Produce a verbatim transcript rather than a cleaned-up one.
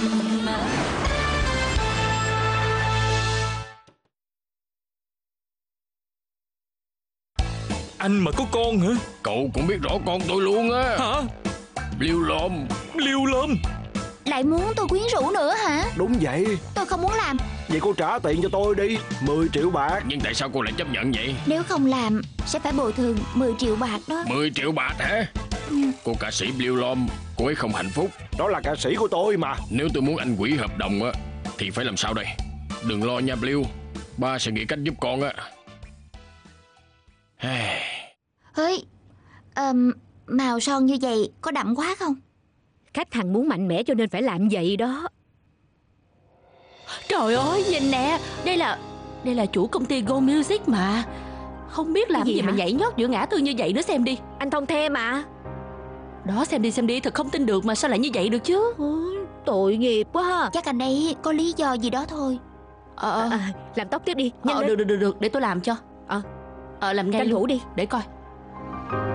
Anh mà có con hả? Cậu cũng biết rõ con tôi luôn á. Hả? Liêu lom. Liêu lom. Lại muốn tôi quyến rũ nữa hả? Đúng vậy. Tôi không muốn làm. Vậy cô trả tiền cho tôi đi, mười triệu bạc. Nhưng tại sao cô lại chấp nhận vậy? Nếu không làm sẽ phải bồi thường mười triệu bạc đó. Mười triệu bạc hả? Ừ. Cô ca sĩ Liêu lom, cô ấy không hạnh phúc. Đó là ca sĩ của tôi mà. Nếu tôi muốn anh hủy hợp đồng á thì phải làm sao đây? Đừng lo nha Liêu, ba sẽ nghĩ cách giúp con á. Ơi, um, màu son như vậy có đậm quá không? Khách hàng muốn mạnh mẽ cho nên phải làm vậy đó. Trời ơi, nhìn nè, đây là đây là chủ công ty Go Music mà. Không biết làm Cái gì gì, gì mà hả? nhảy nhót giữa ngã tư như vậy nữa, xem đi. Anh Thông The mà. Đó, xem đi xem đi, thật không tin được mà sao lại như vậy được chứ. Ừ, tội nghiệp quá ha. Chắc anh ấy có lý do gì đó thôi. Ờ, à, à, làm tóc tiếp đi, nhanh ờ, lên. được, được, được, được, để tôi làm cho. Ờ, ờ làm ngay tranh thủ luôn. đi. Để coi.